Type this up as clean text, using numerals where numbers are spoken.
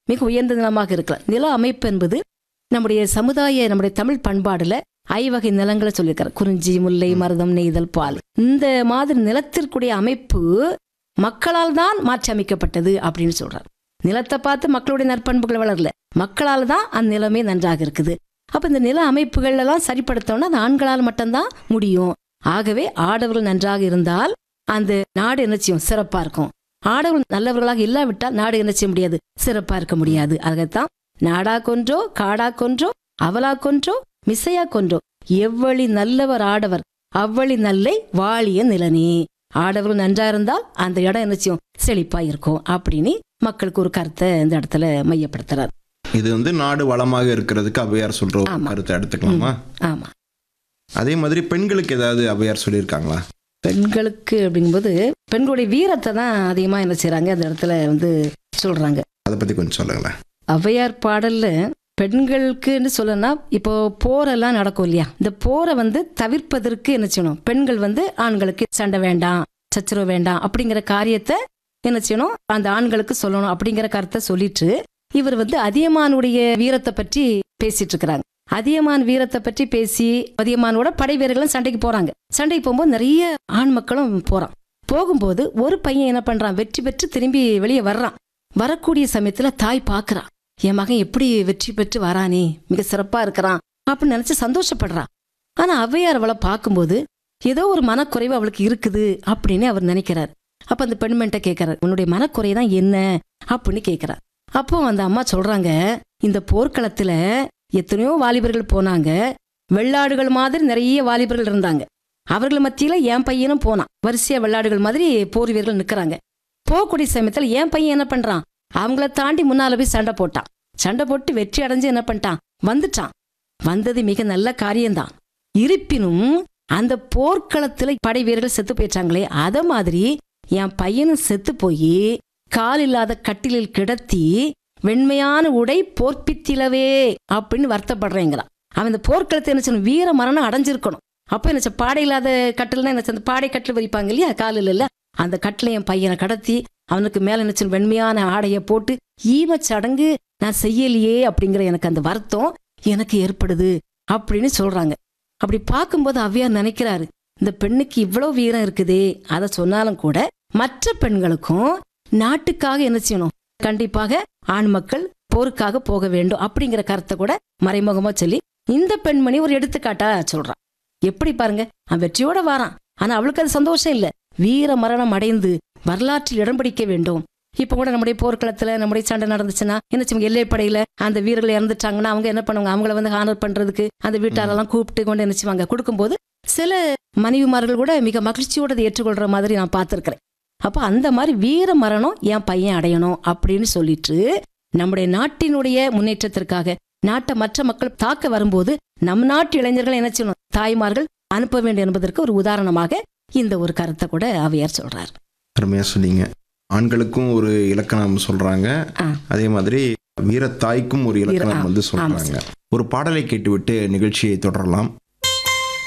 மிக உயர்ந்த நிலமாக இருக்கலாம். நில அமைப்பு என்பது நம்முடைய நம்முடைய தமிழ் பண்பாடுல ஐவகை நிலங்களை சொல்லியிருக்காரு. குறிஞ்சி, முல்லை, மருதம், நெய்தல், பால். இந்த மாதிரி நிலத்திற்குடைய அமைப்பு மக்களால் தான் மாற்றி அமைக்கப்பட்டது அப்படின்னு சொல்றாரு. நிலத்தை பார்த்து மக்களுடைய நற்பண்புகள் வளரல, மக்களால் தான் அந்த நிலமே நன்றாக இருக்குது. அப்ப இந்த நில அமைப்புகள் எல்லாம் சரிப்படுத்தணும்னா அது ஆண்களால் மட்டும்தான் முடியும். ஆகவே ஆடவர்கள் நன்றாக இருந்தால் அந்த நாடு என்ன செய்யும்? சிறப்பா இருக்கும். ஆடவர்கள் நல்லவர்களாக இல்லாவிட்டால் நாடு என்ன செய்ய முடியாது? சிறப்பா இருக்க முடியாது. அதுதான் நாடா கொன்றோ காடா கொன்றோ அவலா கொன்றோ மிசையா கொன்றோ எவ்வளி நல்லவர் ஆடவர் அவ்வளி நல்லை வாழிய நிலனே. ஆடவர்கள் நன்றா இருந்தால் அந்த இடம் என்ன செய்யும்? செழிப்பா இருக்கும் அப்படின்னு மக்களுக்கு ஒரு கருத்தை இந்த இடத்துல மையப்படுத்துறாரு. இது நாடு வளமாக இருக்கிறதுக்கு ஔவையார் சொல்ற கருத்தை எடுத்துக்கலாமா? ஆமா. அதே மாதிரி பெண்களுக்கு ஏதாவது ஔவையார் சொல்லியிருக்காங்களா? பெண்களுக்கு அப்படிங்கும்போது பெண்களுடைய வீரத்தை தான் அதிகமா என்ன செய்யறாங்க அந்த இடத்துல சொல்றாங்க. அதை பத்தி கொஞ்சம் சொல்லுங்களேன். ஔவையார் பாடல்ல பெண்களுக்குன்னு சொல்லணும்னா இப்போ போரெல்லாம் நடக்கும் இல்லையா, இந்த போரை தவிர்ப்பதற்கு என்ன செய்யணும்? பெண்கள் ஆண்களுக்கு சண்டை வேண்டாம், சச்சரவு வேண்டாம் அப்படிங்கிற காரியத்தை என்ன செய்யணும்? அந்த ஆண்களுக்கு சொல்லணும் அப்படிங்கிற கருத்தை சொல்லிட்டு இவர் அதியமானுடைய வீரத்தை பற்றி பேசிட்டு இருக்கிறாங்க. அதியமான் வீரத்தை பற்றி பேசி அதியமானோட படை வீரர்களும் சண்டைக்கு போறாங்க. சண்டைக்கு போகும்போது நிறைய ஆண் மக்களும் போறான். போகும்போது ஒரு பையன் என்ன பண்றான்? வெற்றி பெற்று திரும்பி வெளியே வர்றான். வரக்கூடிய சமயத்துல தாய் பாக்குறான், என் மகன் எப்படி வெற்றி பெற்று வரானே, மிக சிறப்பா இருக்கிறான் அப்படின்னு நினைச்சு சந்தோஷப்படுறான். ஆனா ஔவையார் அவளை பார்க்கும்போது ஏதோ ஒரு மனக்குறைவு அவளுக்கு இருக்குது அப்படின்னு அவர் நினைக்கிறார். அப்ப அந்த பெண்மன்ட்ட கேட்கிறார், உன்னுடைய மனக்குறை தான் என்ன அப்படின்னு கேட்கிறார். அப்போ அந்த அம்மா சொல்றாங்க, இந்த போர்க்களத்துல எத்தனையோ வாலிபர்கள் போனாங்க, வெள்ளாடுகள் மாதிரி நிறைய வாலிபர்கள் இருந்தாங்க. அவர்கள் மத்தியில என் பையனும் போனான். வரிசையா வெள்ளாடுகள் மாதிரி போர் வீரர்கள் நிக்கிறாங்க. போகக்கூடிய சமயத்துல என் பையன் என்ன பண்றான்? அவங்கள தாண்டி முன்னால போய் சண்டை போட்டான். சண்டை போட்டு வெற்றி அடைஞ்சு என்ன பண்ணிட்டான்? வந்துட்டான். வந்தது மிக நல்ல காரியம்தான். இருப்பினும் அந்த போர்க்களத்துல படை வீரர்கள் செத்து போயிட்டாங்களே, அத மாதிரி என் பையனும் செத்து போய் கால் இல்லாத கட்டிலில் கிடத்தி வெண்மையான உடை போர்ப்பித்திலவே அப்படின்னு வருத்தப்படுறேங்கிறான். அவன் இந்த போர்க்களத்தை என்ன செய்யணும்? வீர மரணம் அடைஞ்சிருக்கணும். அப்ப என்ன பாடை இல்லாத கட்டில்னா என்ன? அந்த பாடை கட்டில் விரிப்பாங்க இல்லையா, காலில் இல்ல, அந்த கட்டில என் பையனை கடத்தி அவனுக்கு மேல என்ன செய்யணும்? வெண்மையான ஆடையை போட்டு ஈம சடங்கு நான் செய்யலையே அப்படிங்கிற எனக்கு அந்த வருத்தம் எனக்கு ஏற்படுது அப்படின்னு சொல்றாங்க. அப்படி பார்க்கும்போது ஔவையார் நினைக்கிறாரு, இந்த பெண்ணுக்கு இவ்வளவு வீரம் இருக்குதே, அதை சொன்னாலும் கூட மற்ற பெண்களுக்கும் நாட்டுக்காக என்ன செய்யணும்? கண்டிப்பாக ஆண் மக்கள் போருக்காக போக வேண்டும் அப்படிங்கிற கருத்தை கூட மறைமுகமா சொல்லி இந்த பெண்மணி ஒரு எடுத்துக்காட்டா சொல்றான். எப்படி பாருங்க, அவன் வெற்றியோட வாரான், ஆனா அவளுக்கு அது சந்தோஷம் இல்ல. வீர மரணம் அடைந்து வரலாற்றில் இடம் பிடிக்க வேண்டும். இப்ப கூட நம்முடைய போர்க்களத்துல நம்முடைய சண்டை நடந்துச்சுன்னா என்ன செய்வாங்க? எல்லைப்படையில அந்த வீரர்கள் இறந்துட்டாங்கன்னா அவங்க என்ன பண்ணுவாங்க? அவங்கள ஹானர் பண்றதுக்கு அந்த வீட்டாரெல்லாம் கூப்பிட்டு கொண்டு என்ன செய்வாங்க? கொடுக்கும்போது சில மனைவிமார்கள் கூட மிக மகிழ்ச்சியோட அதை ஏற்றுக்கொள்ற மாதிரி நான் பார்த்திருக்கிறேன். அப்ப அந்த மாதிரி வீர மரணம் என் பையன் அடையணும் அப்படின்னு சொல்லிட்டு நம்முடைய நாட்டினுடைய முன்னேற்றத்திற்காக நாட்டை மற்ற மக்கள் தாக்க வரும்போது நம் நாட்டு இளைஞர்கள் என்ன செய்யணும்? தாய்மார்கள் அனுப்ப வேண்டும் என்பதற்கு ஒரு உதாரணமாக இந்த ஒரு கருத்தை கூட ஔவையார் சொல்றார். அருமையா சொன்னீங்க. ஆண்களுக்கும் ஒரு இலக்கணம் சொல்றாங்க, அதே மாதிரி வீரத்தாய்க்கும் ஒரு இலக்கணம் சொல்றாங்க. ஒரு பாடலை கேட்டுவிட்டு நிகழ்ச்சியை தொடரலாம்.